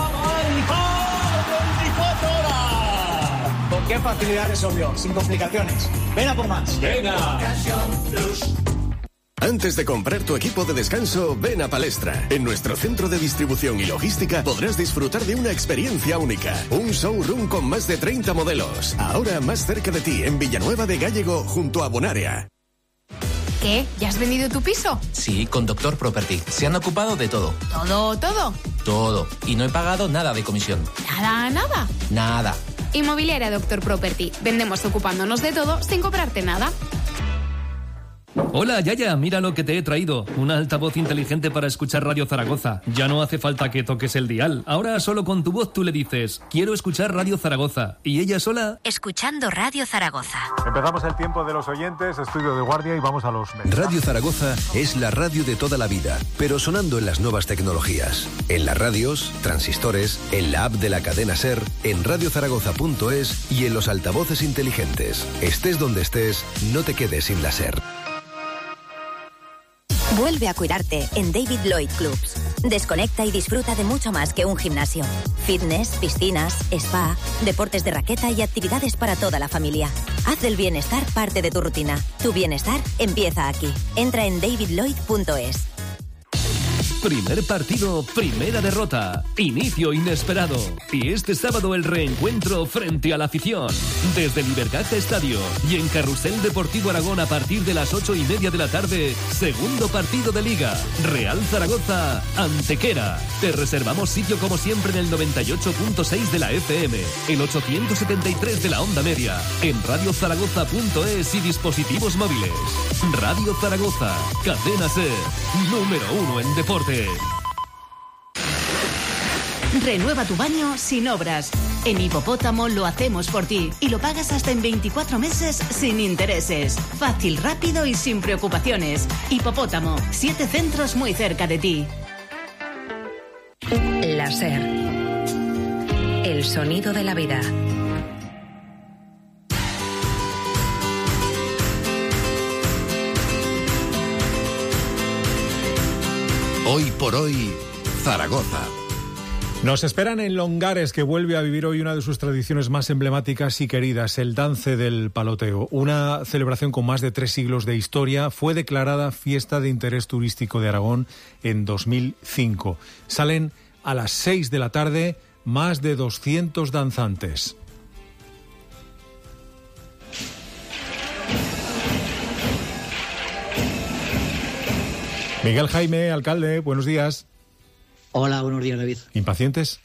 S22: 24 horas.
S23: ¿Con qué facilidad resolvió? Sin complicaciones. Ven a por más.
S22: Venga.
S23: Ocasión Plus.
S13: Antes de comprar tu equipo de descanso, ven a Palestra. En nuestro centro de distribución y logística podrás disfrutar de una experiencia única. Un showroom con más de 30 modelos. Ahora más cerca de ti, en Villanueva de Gállego, junto a Bonaria.
S24: ¿Qué? ¿Ya has vendido tu piso?
S25: Sí, con Doctor Property. Se han ocupado de todo.
S24: ¿Todo?
S25: Todo. Y no he pagado nada de comisión.
S24: ¿Nada?
S25: Nada.
S24: Inmobiliaria Doctor Property. Vendemos ocupándonos de todo sin cobrarte nada.
S11: Hola, Yaya, mira lo que te he traído. Una altavoz inteligente para escuchar Radio Zaragoza. Ya no hace falta que toques el dial. Ahora solo con tu voz tú le dices, quiero escuchar Radio Zaragoza. Y ella sola...
S12: Escuchando Radio Zaragoza.
S2: Empezamos el tiempo de los oyentes, estudio de guardia y vamos a los mensajes.
S13: Radio Zaragoza es la radio de toda la vida, pero sonando en las nuevas tecnologías. En las radios, transistores, en la app de la cadena SER, en radiozaragoza.es y en los altavoces inteligentes. Estés donde estés, no te quedes sin la SER.
S12: Vuelve a cuidarte en David Lloyd Clubs. Desconecta y disfruta de mucho más que un gimnasio. Fitness, piscinas, spa, deportes de raqueta y actividades para toda la familia. Haz del bienestar parte de tu rutina. Tu bienestar empieza aquí. Entra en davidlloyd.es.
S11: Primer partido, primera derrota. Inicio inesperado. Y este sábado el reencuentro frente a la afición. Desde Libercaja Estadio y en Carrusel Deportivo Aragón a partir de las 8:30 de la tarde. Segundo partido de Liga. Real Zaragoza, Antequera. Te reservamos sitio como siempre en el 98.6 de la FM, el 873 de la onda media, en radiozaragoza.es y dispositivos móviles. Radio Zaragoza, cadena SER, número 1 en deporte.
S8: Renueva tu baño sin obras. En Hipopótamo lo hacemos por ti y lo pagas hasta en 24 meses sin intereses. Fácil, rápido y sin preocupaciones. Hipopótamo, 7 centros muy cerca de ti.
S12: La SER. El sonido de la vida.
S6: Hoy por hoy, Zaragoza.
S2: Nos esperan en Longares, que vuelve a vivir hoy una de sus tradiciones más emblemáticas y queridas, el Dance del Paloteo. Una celebración con más de 3 siglos de historia. Fue declarada Fiesta de Interés Turístico de Aragón en 2005. Salen a las 6 de la tarde más de 200 danzantes. Miguel Jaime, alcalde, buenos días.
S1: Hola, buenos días, David.
S2: ¿Impacientes?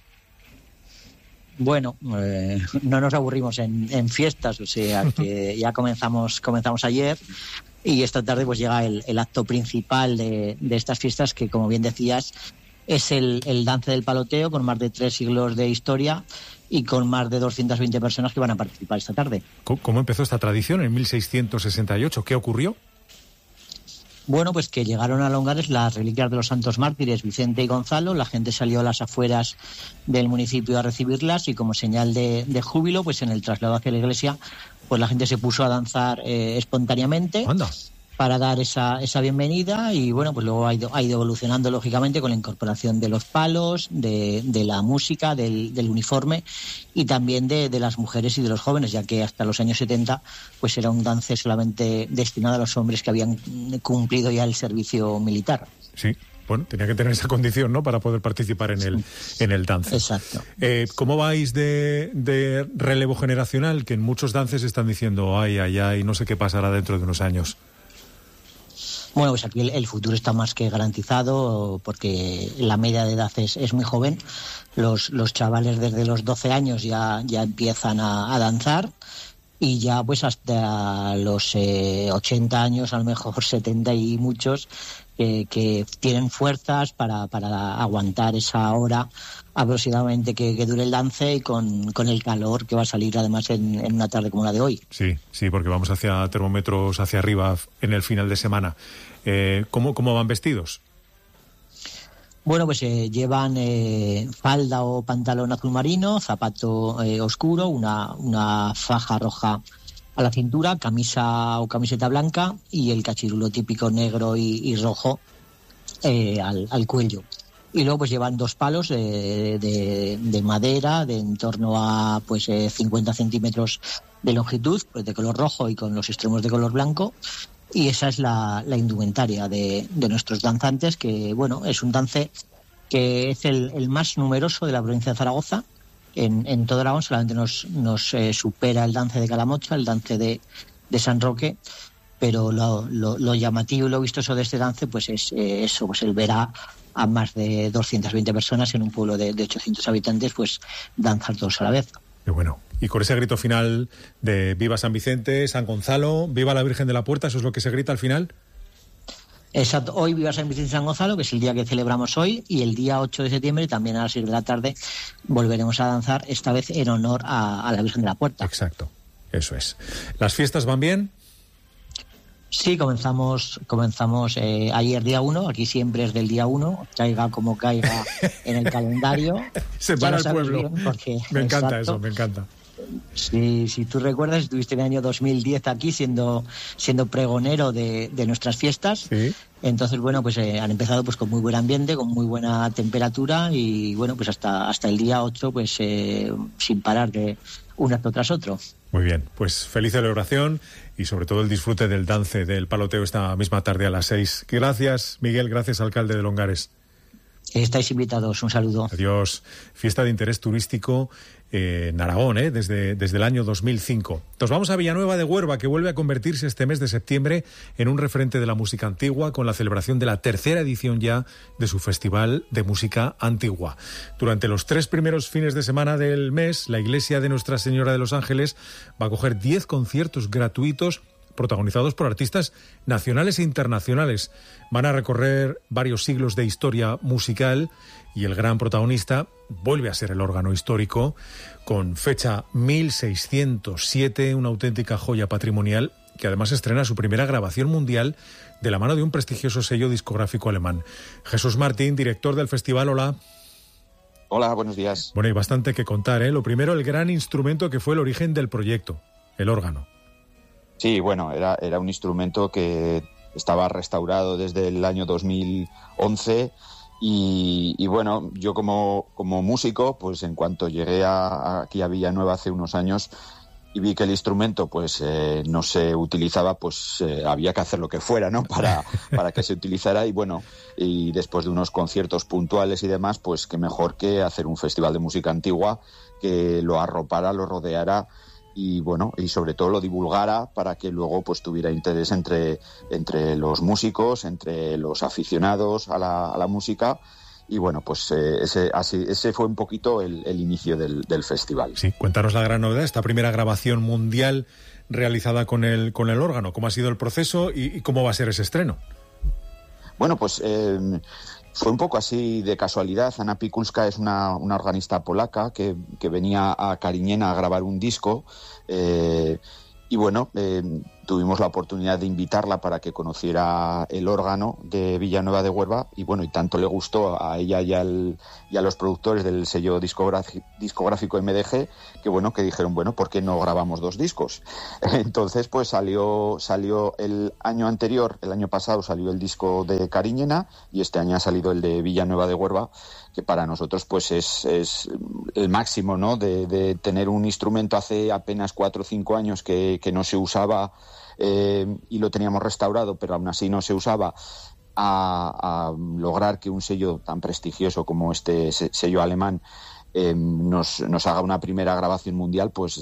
S1: Bueno, no nos aburrimos en fiestas, o sea que ya comenzamos ayer y esta tarde pues llega el acto principal de estas fiestas, que como bien decías es el Dance del Paloteo, con más de 3 siglos de historia y con más de 220 personas que van a participar esta tarde.
S2: ¿Cómo empezó esta tradición en 1668? ¿Qué ocurrió?
S1: Bueno, pues que llegaron a Longares las reliquias de los santos mártires Vicente y Gonzalo. La gente salió a las afueras del municipio a recibirlas y como señal de júbilo, pues en el traslado hacia la iglesia, pues la gente se puso a danzar espontáneamente. ¡Anda! Para dar esa bienvenida, y bueno, pues luego ha ido evolucionando lógicamente con la incorporación de los palos, de la música, del uniforme y también de las mujeres y de los jóvenes, ya que hasta los años 70 pues era un dance solamente destinado a los hombres que habían cumplido ya el servicio militar.
S2: Sí. Bueno, tenía que tener esa condición, ¿no?, para poder participar en el dance.
S1: Exacto.
S2: ¿Cómo vais de relevo generacional? Que en muchos dances están diciendo, ay, no sé qué pasará dentro de unos años.
S1: Bueno, pues aquí el futuro está más que garantizado, porque la media de edad es muy joven. Los chavales desde los 12 años ya empiezan a danzar, y ya pues hasta los 80 años, a lo mejor 70 y muchos, que tienen fuerzas para aguantar esa hora aproximadamente que dure el dance, y con el calor que va a salir además en una tarde como la de hoy.
S2: Sí, porque vamos hacia termómetros hacia arriba en el final de semana. ¿Cómo van vestidos?
S1: Bueno, pues llevan falda o pantalón azul marino, zapato oscuro, una faja roja a la cintura, camisa o camiseta blanca y el cachirulo típico negro y rojo al cuello. Y luego pues llevan 2 palos de madera de en torno a 50 centímetros de longitud, pues de color rojo y con los extremos de color blanco. Y esa es la indumentaria de nuestros danzantes, que bueno, es un dance que es el más numeroso de la provincia de Zaragoza. En todo Aragón solamente nos supera el dance de Calamocha, el dance de San Roque, pero lo llamativo y lo vistoso de este dance pues es eso, pues el ver a más de 220 personas en un pueblo de 800 habitantes pues danzar todos a la vez.
S2: Qué bueno. Y con ese grito final de Viva San Vicente, San Gonzalo, Viva la Virgen de la Puerta, ¿eso es lo que se grita al final?
S1: Exacto. Hoy Viva San Vicente y San Gonzalo, que es el día que celebramos hoy, y el día 8 de septiembre, también a las 6 de la tarde, volveremos a danzar, esta vez en honor a la Virgen de la Puerta.
S2: Exacto, eso es. ¿Las fiestas van bien?
S1: Sí, comenzamos ayer día 1, aquí siempre es del día 1, caiga como caiga en el calendario.
S2: Se para el pueblo. Me encanta
S1: exacto.
S2: Eso, me encanta.
S1: Si tú recuerdas, estuviste en el año 2010 aquí siendo pregonero de nuestras fiestas. Sí. Entonces, bueno, pues han empezado pues con muy buen ambiente, con muy buena temperatura, y bueno, pues hasta el día 8 pues sin parar de un acto tras otro.
S2: Muy bien, pues feliz celebración y sobre todo el disfrute del dance del Paloteo esta misma tarde a las 6. Gracias, Miguel, gracias, alcalde de Longares.
S1: Estáis invitados, un saludo.
S2: Adiós. Fiesta de interés turístico en Aragón, desde el año 2005. Nos vamos a Villanueva de Huerva, que vuelve a convertirse este mes de septiembre en un referente de la música antigua, con la celebración de la 3ª edición ya de su Festival de Música Antigua. Durante los 3 primeros fines de semana del mes, la iglesia de Nuestra Señora de los Ángeles va a acoger 10 conciertos gratuitos protagonizados por artistas nacionales e internacionales. Van a recorrer varios siglos de historia musical, y el gran protagonista vuelve a ser el órgano histórico, con fecha 1607, una auténtica joya patrimonial, que además estrena su primera grabación mundial de la mano de un prestigioso sello discográfico alemán. Jesús Martín, director del festival, hola.
S3: Hola, buenos días.
S2: Bueno, hay bastante que contar, ¿eh? Lo primero, el gran instrumento que fue el origen del proyecto, el órgano.
S3: Sí, bueno, era un instrumento que estaba restaurado desde el año 2011 y bueno, yo como músico, pues en cuanto llegué aquí a Villanueva hace unos años y vi que el instrumento pues no se utilizaba, pues había que hacer lo que fuera, ¿no? Para que se utilizara, y bueno, y después de unos conciertos puntuales y demás, pues qué mejor que hacer un festival de música antigua que lo arropara, lo rodeara y bueno, y sobre todo lo divulgara para que luego pues tuviera interés entre los músicos, entre los aficionados a la música. Y bueno, pues ese fue un poquito el inicio del festival.
S2: Sí, cuéntanos la gran novedad, esta primera grabación mundial realizada con el órgano. ¿Cómo ha sido el proceso y cómo va a ser ese estreno?
S3: Bueno, pues fue un poco así de casualidad. Anna Pikulska es una organista polaca que venía a Cariñena a grabar un disco y bueno, tuvimos la oportunidad de invitarla para que conociera el órgano de Villanueva de Huerva y bueno, y tanto le gustó a ella y a los productores del sello discográfico MDG que bueno, que dijeron, bueno, ¿por qué no grabamos 2 discos? Entonces pues salió el año pasado salió el disco de Cariñena y este año ha salido el de Villanueva de Huerva, que para nosotros pues es el máximo, ¿no? De tener un instrumento hace apenas 4 o 5 años que no se usaba y lo teníamos restaurado, pero aún así no se usaba, a lograr que un sello tan prestigioso como este sello alemán nos haga una primera grabación mundial, pues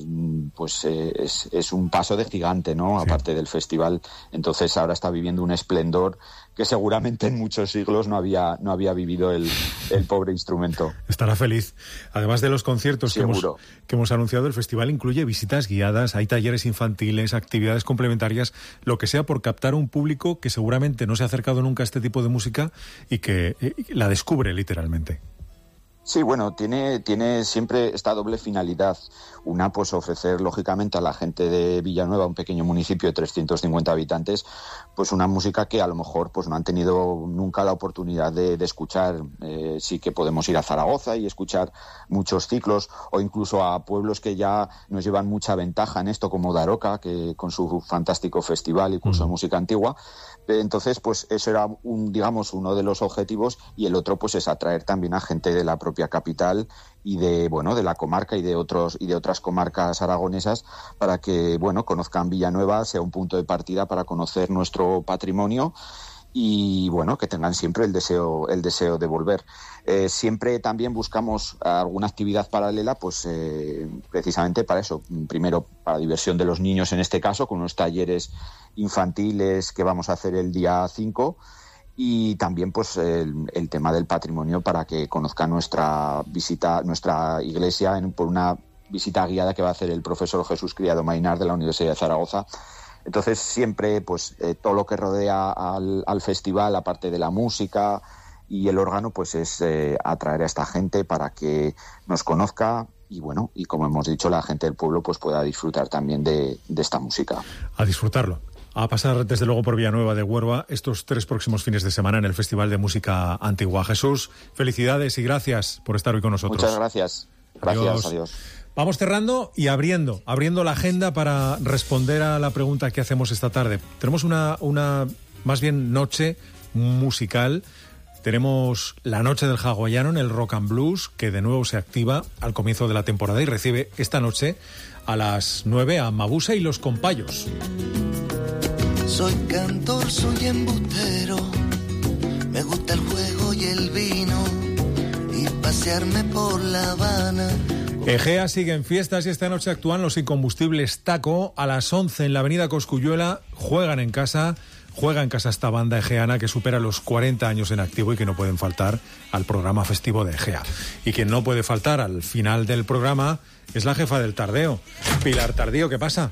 S3: es un paso de gigante, ¿no? Sí. Aparte del festival, entonces ahora está viviendo un esplendor que seguramente en muchos siglos no había vivido el pobre instrumento.
S2: Estará feliz. Además de los conciertos que hemos anunciado, el festival incluye visitas guiadas, hay talleres infantiles, actividades complementarias, lo que sea por captar un público que seguramente no se ha acercado nunca a este tipo de música y que la descubre literalmente.
S3: Sí, bueno, tiene siempre esta doble finalidad. Una, pues ofrecer, lógicamente, a la gente de Villanueva, un pequeño municipio de 350 habitantes, pues una música que a lo mejor pues no han tenido nunca la oportunidad de escuchar. Sí que podemos ir a Zaragoza y escuchar muchos ciclos, o incluso a pueblos que ya nos llevan mucha ventaja en esto, como Daroca, que con su fantástico festival y curso de música antigua. Entonces, pues eso era uno de los objetivos, y el otro pues es atraer también a gente de la propia capital y de la comarca y de otras comarcas aragonesas, para que conozcan Villanueva, sea un punto de partida para conocer nuestro patrimonio y que tengan siempre el deseo de volver. Siempre también buscamos alguna actividad paralela, pues precisamente para eso. Primero, para diversión de los niños, en este caso, con unos talleres infantiles que vamos a hacer el día 5, y también pues el tema del patrimonio, para que conozcan nuestra iglesia por una visita guiada que va a hacer el profesor Jesús Criado Mainar de la Universidad de Zaragoza. Entonces siempre pues todo lo que rodea al festival, aparte de la música y el órgano, pues es atraer a esta gente para que nos conozca y y como hemos dicho, la gente del pueblo pues pueda disfrutar también de esta música.
S2: A disfrutarlo. A pasar desde luego por Villanueva de Huerva estos 3 próximos fines de semana en el Festival de Música Antigua. Jesús, felicidades y gracias por estar hoy con nosotros.
S3: Muchas gracias. Gracias, adiós.
S2: Vamos cerrando y abriendo la agenda para responder a la pregunta que hacemos esta tarde. Tenemos una más bien noche musical. Tenemos la noche del hawaiano en el Rock and Blues, que de nuevo se activa al comienzo de la temporada y recibe esta noche a las 9 a Mabusa y los Compayos.
S4: Soy cantor, soy embustero, me gusta el juego y el vino y pasearme por La Habana.
S2: Egea sigue en fiestas y esta noche actúan los Incombustibles Taco a las 11 en la avenida Cosculluela. Juega en casa esta banda egeana que supera los 40 años en activo y que no pueden faltar al programa festivo de Egea. Y quien no puede faltar al final del programa es la jefa del Tardeo, Pilar Tardío. ¿Qué pasa?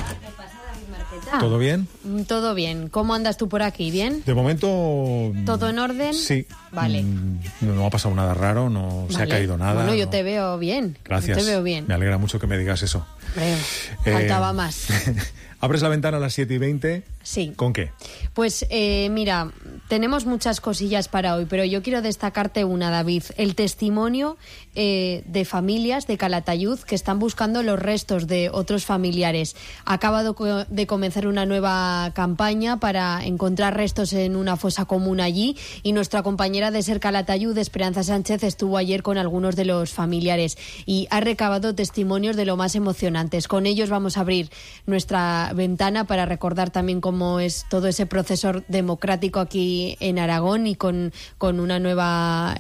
S2: ¿Todo bien?
S5: Todo bien. ¿Cómo andas tú por aquí? ¿Bien?
S2: De momento...
S5: ¿Todo en orden?
S2: Sí.
S5: Vale.
S2: No ha pasado nada raro, no se ha caído nada.
S5: Bueno, yo te veo bien.
S2: Gracias.
S5: Yo te veo bien.
S2: Me alegra mucho que me digas eso.
S5: Faltaba más.
S2: ¿Abres la ventana a las 7:20?
S5: Sí.
S2: ¿Con qué?
S5: Pues mira, Tenemos muchas cosillas para hoy, pero yo quiero destacarte una, David. El testimonio de familias de Calatayud que están buscando los restos de otros familiares. Ha acabado de comenzar una nueva campaña para encontrar restos en una fosa común allí, y nuestra compañera de Ser Calatayud, Esperanza Sánchez, estuvo ayer con algunos de los familiares y ha recabado testimonios de lo más emocionantes. Con ellos vamos a abrir nuestra ventana para recordar también cómo es todo ese proceso democrático aquí en Aragón, y con una nueva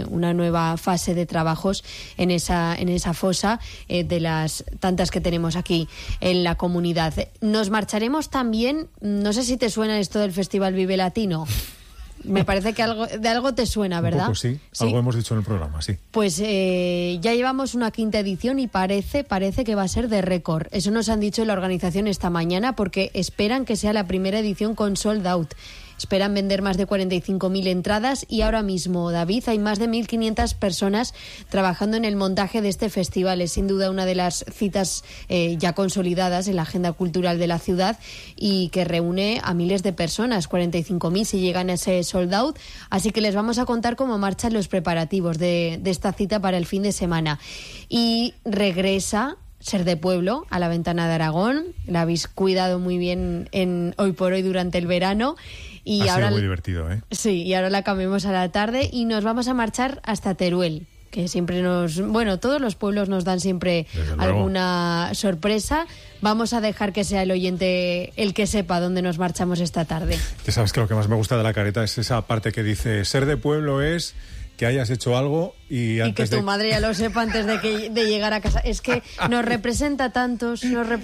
S5: fase de trabajos en esa fosa, de las tantas que tenemos aquí en la comunidad. Nos marcharemos también, no sé si te suena esto del Festival Vive Latino. Me parece que de algo te suena, ¿verdad?
S2: Un poco, sí. Algo hemos dicho en el programa, sí.
S5: Pues ya llevamos una 5ª edición y parece que va a ser de récord. Eso nos han dicho en la organización esta mañana, porque esperan que sea la primera edición con sold out. Esperan vender más de 45.000 entradas y ahora mismo, David, hay más de 1.500 personas trabajando en el montaje de este festival. Es sin duda una de las citas ya consolidadas en la agenda cultural de la ciudad y que reúne a miles de personas, 45.000 si llegan a ese sold out. Así que les vamos a contar cómo marchan los preparativos de esta cita para el fin de semana. Y regresa Ser de Pueblo a la Ventana de Aragón. La habéis cuidado muy bien hoy por hoy durante el verano. Y
S2: ha
S5: ahora
S2: sido muy divertido, ¿eh?
S5: Sí, y ahora la cambiamos a la tarde y nos vamos a marchar hasta Teruel, que siempre todos los pueblos nos dan siempre alguna sorpresa. Vamos a dejar que sea el oyente el que sepa dónde nos marchamos esta tarde.
S2: Ya sabes que lo que más me gusta de la careta es esa parte que dice: ser de pueblo es que hayas hecho algo y antes
S5: que tu madre ya lo sepa antes de llegar a casa. Es que nos representa tantos.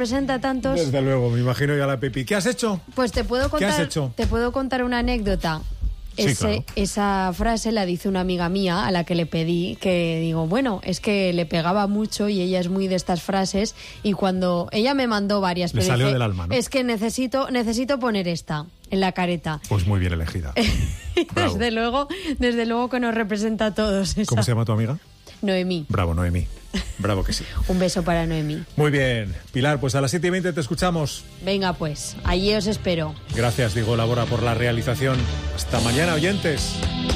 S2: Desde luego, me imagino ya la Pepi. ¿Qué has hecho?
S5: Pues te puedo contar.
S2: ¿Qué has hecho?
S5: Te puedo contar una anécdota.
S2: Sí, claro.
S5: Esa frase la dice una amiga mía a la que le pedí, que digo, bueno, es que le pegaba mucho y ella es muy de estas frases, y cuando ella me mandó varias,
S2: le
S5: pero
S2: salió
S5: dije,
S2: del alma, ¿no?
S5: Es que necesito poner esta en la careta.
S2: Pues muy bien elegida.
S5: Desde luego que nos representa a todos.
S2: ¿Cómo se llama tu amiga?
S5: Noemí.
S2: Bravo, Noemí. Bravo que sí.
S5: Un beso para Noemí.
S2: Muy bien. Pilar, pues a las 7:20 te escuchamos.
S5: Venga, pues, allí os espero.
S2: Gracias, Diego Labora, por la realización. Hasta mañana, oyentes.